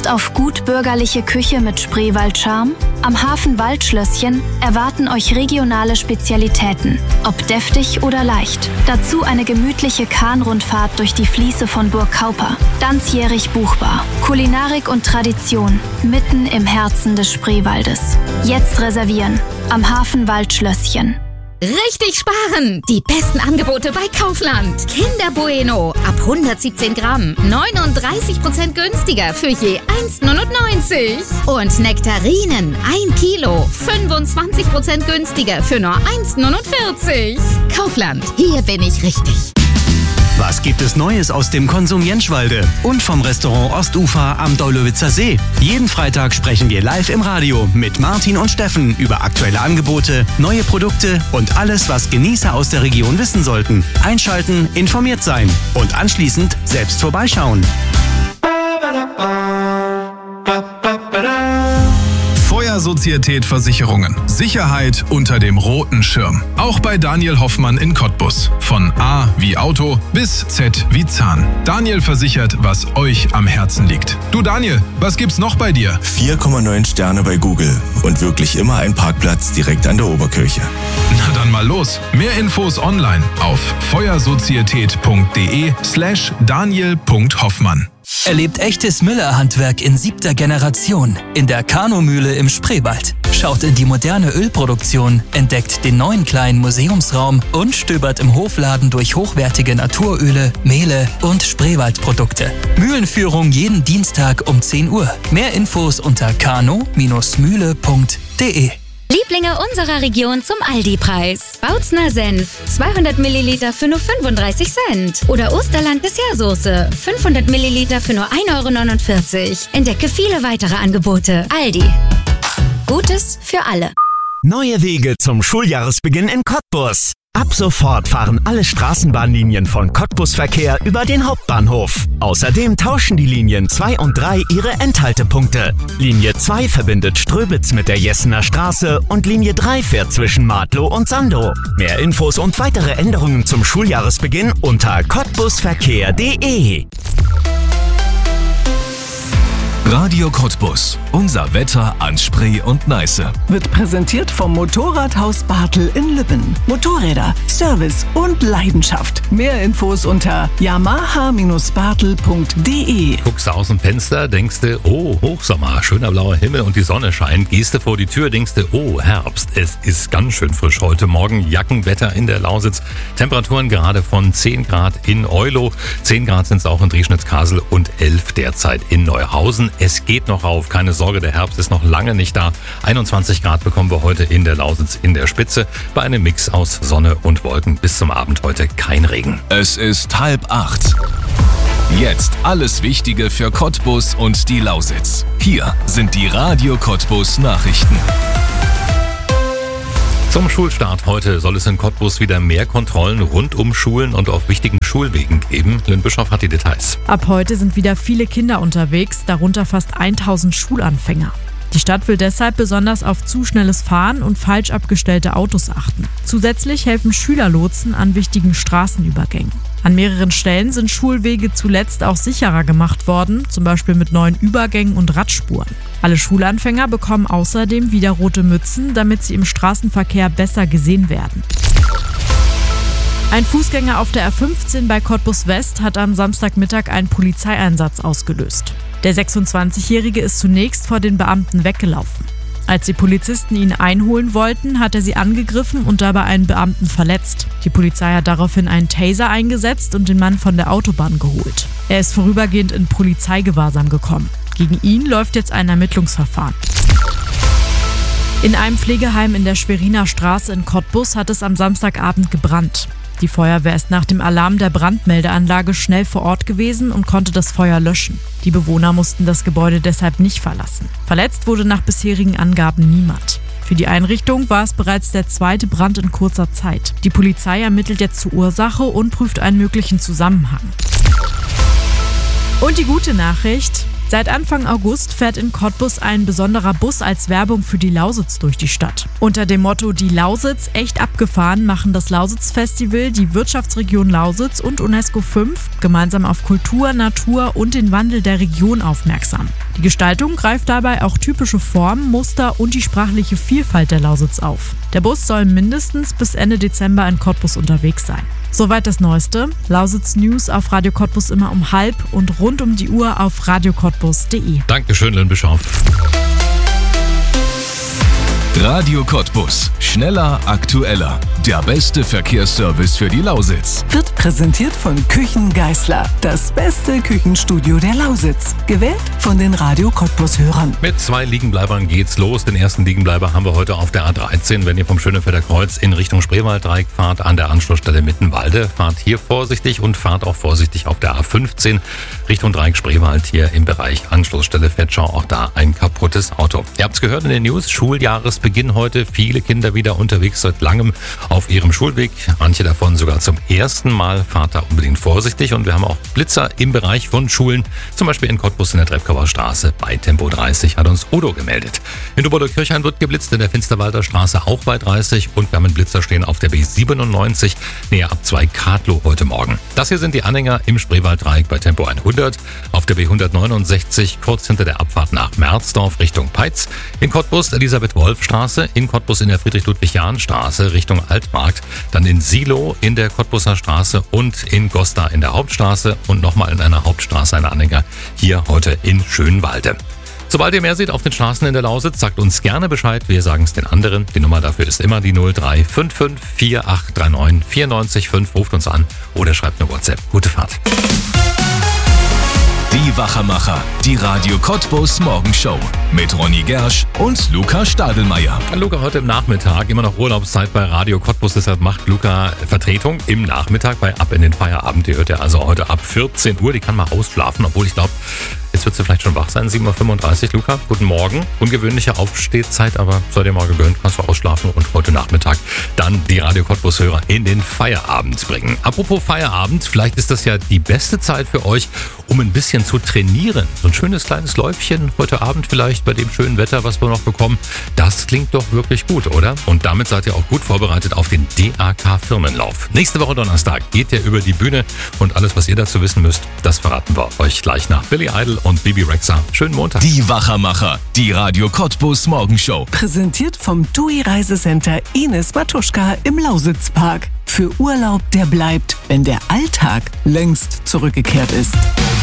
auf gut bürgerliche Küche mit Spreewald-Charme? Am Hafen Waldschlösschen erwarten euch regionale Spezialitäten, ob deftig oder leicht. Dazu eine gemütliche Kahnrundfahrt durch die Fließe von Burg Kauper. Ganzjährig buchbar. Kulinarik und Tradition mitten im Herzen des Spreewaldes. Jetzt reservieren. Am Hafen Waldschlösschen. Richtig sparen! Die besten Angebote bei Kaufland. Kinder Bueno ab 117 Gramm. 39% günstiger für je 1,99. Und Nektarinen 1 Kilo. 25% günstiger für nur 1,49. Kaufland, hier bin ich richtig. Was gibt es Neues aus dem Konsum Jentschwalde und vom Restaurant Ostufer am Daulowitzer See? Jeden Freitag sprechen wir live im Radio mit Martin und Steffen über aktuelle Angebote, neue Produkte und alles, was Genießer aus der Region wissen sollten. Einschalten, informiert sein und anschließend selbst vorbeischauen. Feuersozietät Versicherungen. Sicherheit unter dem roten Schirm. Auch bei Daniel Hoffmann in Cottbus. Von A wie Auto bis Z wie Zahn. Daniel versichert, was euch am Herzen liegt. Du Daniel, was gibt's noch bei dir? 4,9 Sterne bei Google und wirklich immer ein Parkplatz direkt an der Oberkirche. Na dann mal los. Mehr Infos online auf feuersozietät.de/daniel.hoffmann. Erlebt echtes Müller-Handwerk in 7. Generation in der Kanumühle im Spreewald. Schaut in die moderne Ölproduktion, entdeckt den neuen kleinen Museumsraum und stöbert im Hofladen durch hochwertige Naturöle, Mehle und Spreewaldprodukte. Mühlenführung jeden Dienstag um 10 Uhr. Mehr Infos unter kano-mühle.de. Lieblinge unserer Region zum Aldi-Preis. Bautzner Senf, 200 Milliliter für nur 35 Cent. Oder Osterland Dessertsoße, 500 Milliliter für nur 1,49 €. Entdecke viele weitere Angebote. Aldi. Gutes für alle. Neue Wege zum Schuljahresbeginn in Cottbus. Ab sofort fahren alle Straßenbahnlinien von Cottbus Verkehr über den Hauptbahnhof. Außerdem tauschen die Linien 2 und 3 ihre Endhaltepunkte. Linie 2 verbindet Ströbitz mit der Jessener Straße und Linie 3 fährt zwischen Martlow und Sandow. Mehr Infos und weitere Änderungen zum Schuljahresbeginn unter cottbusverkehr.de. Radio Cottbus. Unser Wetter an Spree und Neiße. Wird präsentiert vom Motorradhaus Bartel in Lübben. Motorräder, Service und Leidenschaft. Mehr Infos unter yamaha-bartel.de. Guckst du aus dem Fenster, denkst du, oh, Hochsommer, schöner blauer Himmel und die Sonne scheint. Gehst du vor die Tür, denkst du, oh, Herbst. Es ist ganz schön frisch heute Morgen. Jackenwetter in der Lausitz. Temperaturen gerade von 10 Grad in Eulow. 10 Grad sind es auch in Drieschnitz-Kasel und 11 derzeit in Neuhausen. Es geht noch rauf, keine Sorge, der Herbst ist noch lange nicht da. 21 Grad bekommen wir heute in der Lausitz in der Spitze. Bei einem Mix aus Sonne und Wolken bis zum Abend heute kein Regen. Es ist 7:30. Jetzt alles Wichtige für Cottbus und die Lausitz. Hier sind die Radio Cottbus Nachrichten. Zum Schulstart heute soll es in Cottbus wieder mehr Kontrollen rund um Schulen und auf wichtigen Schulwegen geben. Lynn Bischoff hat die Details. Ab heute sind wieder viele Kinder unterwegs, darunter fast 1000 Schulanfänger. Die Stadt will deshalb besonders auf zu schnelles Fahren und falsch abgestellte Autos achten. Zusätzlich helfen Schülerlotsen an wichtigen Straßenübergängen. An mehreren Stellen sind Schulwege zuletzt auch sicherer gemacht worden, zum Beispiel mit neuen Übergängen und Radspuren. Alle Schulanfänger bekommen außerdem wieder rote Mützen, damit sie im Straßenverkehr besser gesehen werden. Ein Fußgänger auf der R15 bei Cottbus West hat am Samstagmittag einen Polizeieinsatz ausgelöst. Der 26-Jährige ist zunächst vor den Beamten weggelaufen. Als die Polizisten ihn einholen wollten, hat er sie angegriffen und dabei einen Beamten verletzt. Die Polizei hat daraufhin einen Taser eingesetzt und den Mann von der Autobahn geholt. Er ist vorübergehend in Polizeigewahrsam gekommen. Gegen ihn läuft jetzt ein Ermittlungsverfahren. In einem Pflegeheim in der Schweriner Straße in Cottbus hat es am Samstagabend gebrannt. Die Feuerwehr ist nach dem Alarm der Brandmeldeanlage schnell vor Ort gewesen und konnte das Feuer löschen. Die Bewohner mussten das Gebäude deshalb nicht verlassen. Verletzt wurde nach bisherigen Angaben niemand. Für die Einrichtung war es bereits der zweite Brand in kurzer Zeit. Die Polizei ermittelt jetzt zur Ursache und prüft einen möglichen Zusammenhang. Und die gute Nachricht: Seit Anfang August fährt in Cottbus ein besonderer Bus als Werbung für die Lausitz durch die Stadt. Unter dem Motto Die Lausitz echt abgefahren machen das Lausitz-Festival, die Wirtschaftsregion Lausitz und UNESCO 5 gemeinsam auf Kultur, Natur und den Wandel der Region aufmerksam. Die Gestaltung greift dabei auch typische Formen, Muster und die sprachliche Vielfalt der Lausitz auf. Der Bus soll mindestens bis Ende Dezember in Cottbus unterwegs sein. Soweit das Neueste. Lausitz News auf Radio Cottbus immer um 12:30 und rund um die Uhr auf radiocottbus.de. Dankeschön, Lynn Bischoff. Radio Cottbus. Schneller, aktueller. Der beste Verkehrsservice für die Lausitz. Wird präsentiert von Küchen Geisler. Das beste Küchenstudio der Lausitz. Gewählt von den Radio Cottbus-Hörern. Mit 2 Liegenbleibern geht's los. Den ersten Liegenbleiber haben wir heute auf der A13. Wenn ihr vom Schönefelder Kreuz in Richtung Spreewalddreieck fahrt, an der Anschlussstelle Mittenwalde, fahrt hier vorsichtig und fahrt auch vorsichtig auf der A15 Richtung Dreieck Spreewald hier im Bereich Anschlussstelle Vetschau. Auch da ein kaputtes Auto. Ihr habt's gehört in den News. Schuljahresbeginn heute. Viele Kinder wieder unterwegs seit langem auf ihrem Schulweg. Manche davon sogar zum ersten Mal. Fahrt da unbedingt vorsichtig. Und wir haben auch Blitzer im Bereich von Schulen. Zum Beispiel in Cottbus in der Treptower Straße bei Tempo 30 hat uns Udo gemeldet. In Dubodo-Kirchhain wird geblitzt, in der Finsterwalder Straße auch bei 30. Und wir haben einen Blitzer stehen auf der B97 näher ab 2 Kadlow heute Morgen. Das hier sind die Anhänger im Spreewalddreieck bei Tempo 100. Auf der B169 kurz hinter der Abfahrt nach Merzdorf Richtung Peitz. In Cottbus Elisabeth-Wolf-Straße. In Cottbus in der Friedrich-Ludwig-Jahn-Straße Richtung Altmarkt. Dann in Silo in der Cottbuser Straße und in Gosta in der Hauptstraße. Und nochmal in einer Hauptstraße ein Anhänger hier heute in Schönwalde. Sobald ihr mehr seht auf den Straßen in der Lausitz, sagt uns gerne Bescheid. Wir sagen es den anderen. Die Nummer dafür ist immer die 0355 4839 94,5. Ruft uns an oder schreibt eine WhatsApp. Gute Fahrt. Die Wachermacher, die Radio Cottbus Morgenshow mit Ronny Gersch und Luca Stadelmeier. Luca heute im Nachmittag, immer noch Urlaubszeit bei Radio Cottbus, deshalb macht Luca Vertretung im Nachmittag bei Ab in den Feierabend. Die hört er also heute ab 14 Uhr, die kann mal ausschlafen, obwohl ich glaube, jetzt wird sie vielleicht schon wach sein, 7:35 Uhr. Luca, guten Morgen. Ungewöhnliche Aufstehzeit, aber sei dir mal gegönnt, kannst du ausschlafen und heute Nachmittag dann die Radio Cottbus-Hörer in den Feierabend bringen. Apropos Feierabend, vielleicht ist das ja die beste Zeit für euch, um ein bisschen zu trainieren. So ein schönes kleines Läufchen heute Abend vielleicht bei dem schönen Wetter, was wir noch bekommen. Das klingt doch wirklich gut, oder? Und damit seid ihr auch gut vorbereitet auf den DAK-Firmenlauf. Nächste Woche Donnerstag geht ihr über die Bühne und alles, was ihr dazu wissen müsst, das verraten wir euch gleich nach Billy Idol und Bibi Rexha. Schönen Montag. Die Wachermacher, die Radio Cottbus Morgenshow. Präsentiert vom TUI Reisecenter Ines Matuschka im Lausitzpark. Für Urlaub, der bleibt, wenn der Alltag längst zurückgekehrt ist.